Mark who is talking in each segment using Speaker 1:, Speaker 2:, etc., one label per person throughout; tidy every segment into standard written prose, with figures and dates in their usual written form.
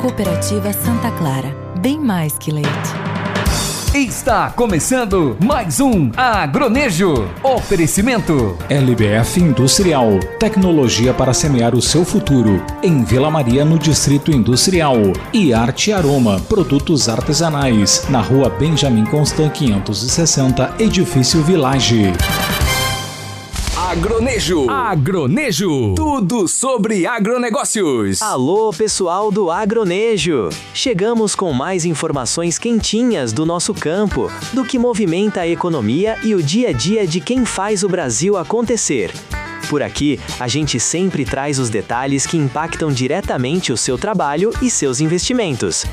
Speaker 1: Cooperativa Santa Clara, bem mais que leite.
Speaker 2: Está começando mais um Agronejo. Oferecimento
Speaker 3: LBF Industrial, tecnologia para semear o seu futuro. Em Vila Maria, no Distrito Industrial. E Arte e Aroma, produtos artesanais. Na Rua Benjamin Constant 560, Edifício Village.
Speaker 2: Agronejo, tudo sobre agronegócios.
Speaker 4: Alô, pessoal do Agronejo. Chegamos com mais informações quentinhas do nosso campo, do que movimenta a economia e o dia a dia de quem faz o Brasil acontecer. Por aqui, a gente sempre traz os detalhes que impactam diretamente o seu trabalho e seus investimentos.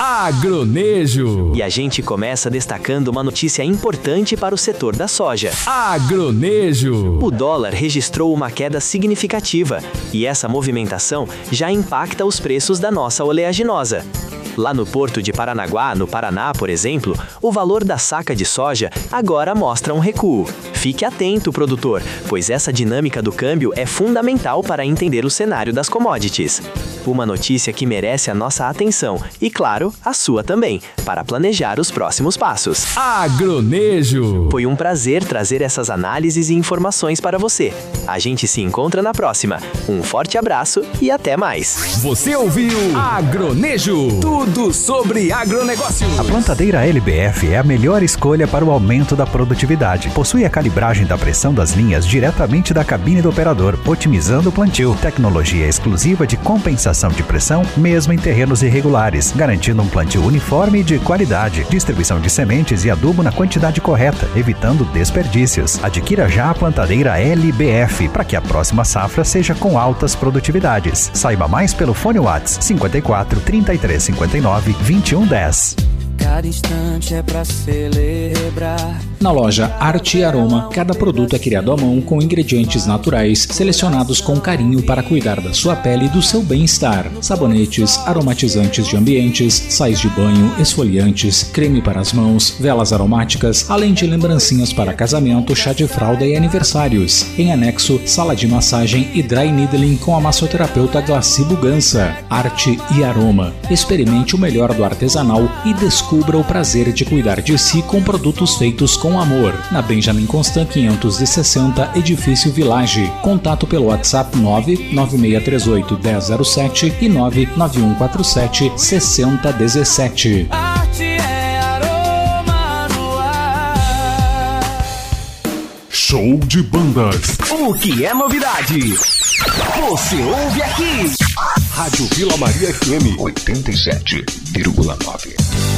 Speaker 2: Agronejo.
Speaker 4: E a gente começa destacando uma notícia importante para o setor da soja.
Speaker 2: Agronejo.
Speaker 4: O dólar registrou uma queda significativa e essa movimentação já impacta os preços da nossa oleaginosa. Lá no Porto de Paranaguá, no Paraná, por exemplo, o valor da saca de soja agora mostra um recuo. Fique atento, produtor, pois essa dinâmica do câmbio é fundamental para entender o cenário das commodities. Uma notícia que merece a nossa atenção e, claro, a sua também, para planejar os próximos passos.
Speaker 2: Agronejo.
Speaker 4: Foi um prazer trazer essas análises e informações para você. A gente se encontra na próxima. Um forte abraço e até mais.
Speaker 2: Você ouviu Agronejo, tudo sobre agronegócio.
Speaker 5: A plantadeira LBF é a melhor escolha para o aumento da produtividade. Possui a calibragem da pressão das linhas diretamente da cabine do operador, otimizando o plantio. Tecnologia exclusiva de compensação de pressão, mesmo em terrenos irregulares, garantindo um plantio uniforme e de qualidade. Distribuição de sementes e adubo na quantidade correta, evitando desperdícios. Adquira já a plantadeira LBF para que a próxima safra seja com altas produtividades. Saiba mais pelo fone WhatsApp 54 33 59 21 10.
Speaker 6: Cada instante é pra celebrar.
Speaker 3: Na loja Arte e Aroma, cada produto é criado à mão com ingredientes naturais, selecionados com carinho para cuidar da sua pele e do seu bem-estar. Sabonetes, aromatizantes de ambientes, sais de banho, esfoliantes, creme para as mãos, velas aromáticas, além de lembrancinhas para casamento, chá de fralda e aniversários. Em anexo, sala de massagem e dry needling com a massoterapeuta Glaci Bugança. Arte e Aroma. Experimente o melhor do artesanal e descubra o prazer de cuidar de si com produtos feitos com amor. Na Benjamin Constant 560, Edifício Village. Contato pelo WhatsApp 99638 1007 e 99147 6017.
Speaker 6: Arte é aroma no ar.
Speaker 7: Show de bandas.
Speaker 2: O que é novidade? Você ouve aqui.
Speaker 7: Rádio Vila Maria FM 87,9.